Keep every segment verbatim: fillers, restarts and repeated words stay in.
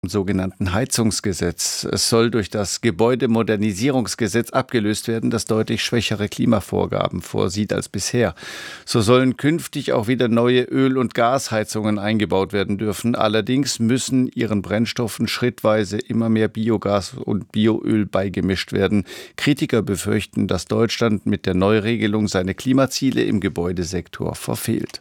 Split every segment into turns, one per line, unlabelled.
sogenannten Heizungsgesetz. Es soll durch das Gebäudemodernisierungsgesetz abgelöst werden, das deutlich schwächere Klimavorgaben vorsieht als bisher. So sollen künftig auch wieder neue Öl- und Gasheizungen eingebaut werden dürfen. Allerdings müssen ihren Brennstoffen schrittweise immer mehr Biogas und Bioöl beigemischt werden. Kritiker befürchten, dass Deutschland mit der Neuregelung seine Klimaziele im Gebäudesektor verfehlt.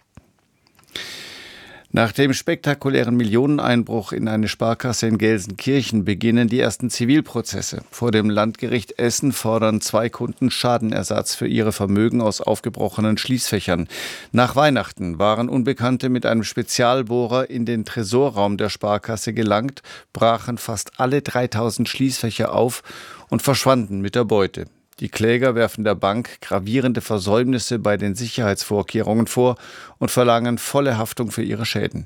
Nach dem spektakulären Millioneneinbruch in eine Sparkasse in Gelsenkirchen beginnen die ersten Zivilprozesse. Vor dem Landgericht Essen fordern zwei Kunden Schadenersatz für ihre Vermögen aus aufgebrochenen Schließfächern. Nach Weihnachten waren Unbekannte mit einem Spezialbohrer in den Tresorraum der Sparkasse gelangt, brachen fast alle dreitausend Schließfächer auf und verschwanden mit der Beute. Die Kläger werfen der Bank gravierende Versäumnisse bei den Sicherheitsvorkehrungen vor und verlangen volle Haftung für ihre Schäden.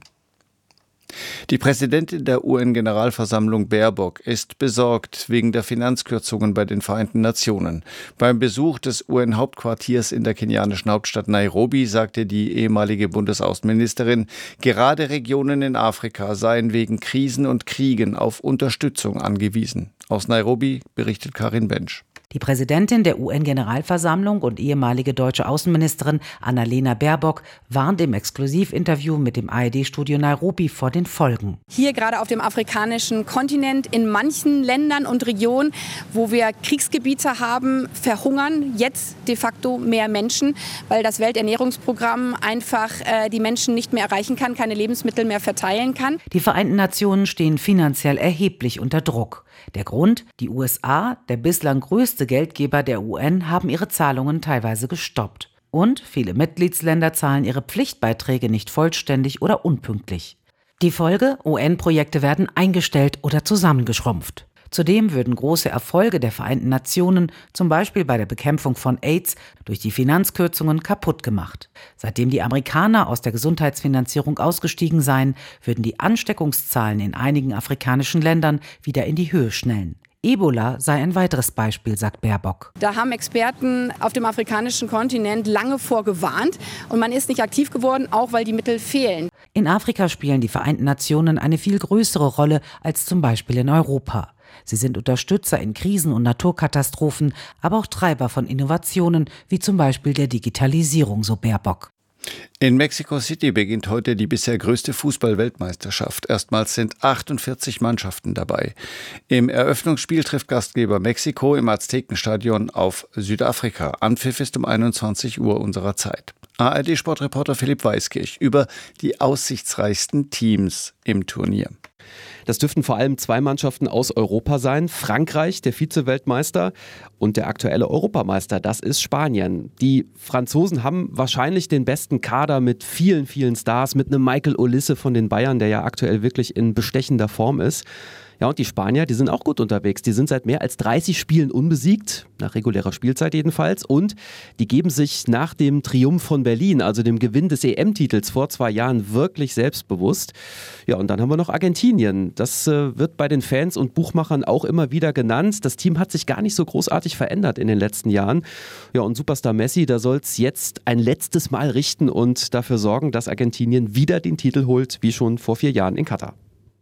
Die Präsidentin der U N-Generalversammlung Baerbock ist besorgt wegen der Finanzkürzungen bei den Vereinten Nationen. Beim Besuch des U N-Hauptquartiers in der kenianischen Hauptstadt Nairobi sagte die ehemalige Bundesaußenministerin, gerade Regionen in Afrika seien wegen Krisen und Kriegen auf Unterstützung angewiesen. Aus Nairobi berichtet Karin Bensch.
Die Präsidentin der U N-Generalversammlung und ehemalige deutsche Außenministerin Annalena Baerbock warnt im Exklusivinterview mit dem A R D-Studio Nairobi vor den Folgen.
Hier gerade auf dem afrikanischen Kontinent, in manchen Ländern und Regionen, wo wir Kriegsgebiete haben, verhungern jetzt de facto mehr Menschen, weil das Welternährungsprogramm einfach äh, die Menschen nicht mehr erreichen kann, keine Lebensmittel mehr verteilen kann.
Die Vereinten Nationen stehen finanziell erheblich unter Druck. Der Grund? Die U S A, der bislang größte Geldgeber der U N, haben ihre Zahlungen teilweise gestoppt. Und viele Mitgliedsländer zahlen ihre Pflichtbeiträge nicht vollständig oder unpünktlich. Die Folge? U N-Projekte werden eingestellt oder zusammengeschrumpft. Zudem würden große Erfolge der Vereinten Nationen, zum Beispiel bei der Bekämpfung von AIDS, durch die Finanzkürzungen kaputt gemacht. Seitdem die Amerikaner aus der Gesundheitsfinanzierung ausgestiegen seien, würden die Ansteckungszahlen in einigen afrikanischen Ländern wieder in die Höhe schnellen. Ebola sei ein weiteres Beispiel, sagt Baerbock.
Da haben Experten auf dem afrikanischen Kontinent lange vorgewarnt und man ist nicht aktiv geworden, auch weil die Mittel fehlen.
In Afrika spielen die Vereinten Nationen eine viel größere Rolle als zum Beispiel in Europa. Sie sind Unterstützer in Krisen und Naturkatastrophen, aber auch Treiber von Innovationen, wie zum Beispiel der Digitalisierung, so Baerbock.
In Mexico City beginnt heute die bisher größte Fußball-Weltmeisterschaft. Erstmals sind achtundvierzig Mannschaften dabei. Im Eröffnungsspiel trifft Gastgeber Mexiko im Aztekenstadion auf Südafrika. Anpfiff ist um einundzwanzig Uhr unserer Zeit. A R D-Sportreporter Philipp Weiskirch über die aussichtsreichsten Teams im Turnier.
Das dürften vor allem zwei Mannschaften aus Europa sein. Frankreich, der Vize-Weltmeister, und der aktuelle Europameister, das ist Spanien. Die Franzosen haben wahrscheinlich den besten Kader mit vielen, vielen Stars, mit einem Michael Olise von den Bayern, der ja aktuell wirklich in bestechender Form ist. Ja, und die Spanier, die sind auch gut unterwegs. Die sind seit mehr als dreißig Spielen unbesiegt, nach regulärer Spielzeit jedenfalls. Und die geben sich nach dem Triumph von Berlin, also dem Gewinn des E M-Titels vor zwei Jahren, wirklich selbstbewusst. Ja, und dann haben wir noch Argentinien. Das äh, wird bei den Fans und Buchmachern auch immer wieder genannt. Das Team hat sich gar nicht so großartig verändert in den letzten Jahren. Ja, und Superstar Messi, da soll es jetzt ein letztes Mal richten und dafür sorgen, dass Argentinien wieder den Titel holt, wie schon vor vier Jahren in Katar.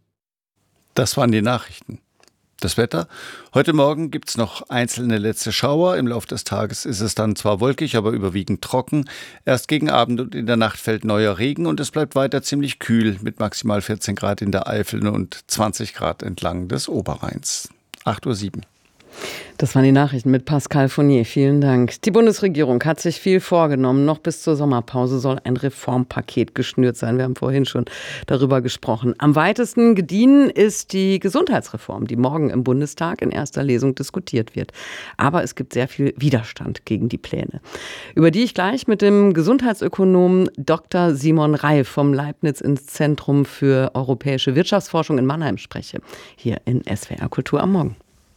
Das waren die Nachrichten. Das Wetter? Heute Morgen gibt es noch einzelne letzte Schauer. Im Laufe des Tages ist es dann zwar wolkig, aber überwiegend trocken. Erst gegen Abend und in der Nacht fällt neuer Regen und es bleibt weiter ziemlich kühl mit maximal vierzehn Grad in der Eifel und zwanzig Grad entlang des Oberrheins. acht Uhr sieben.
Das waren die Nachrichten mit Pascal Fournier. Vielen Dank. Die Bundesregierung hat sich viel vorgenommen. Noch bis zur Sommerpause soll ein Reformpaket geschnürt sein. Wir haben vorhin schon darüber gesprochen. Am weitesten gediehen ist die Gesundheitsreform, die morgen im Bundestag in erster Lesung diskutiert wird. Aber es gibt sehr viel Widerstand gegen die Pläne, über die ich gleich mit dem Gesundheitsökonomen Doktor Simon Reif vom Leibniz-Zentrum für europäische Wirtschaftsforschung in Mannheim spreche. Hier in S W R Kultur am Morgen.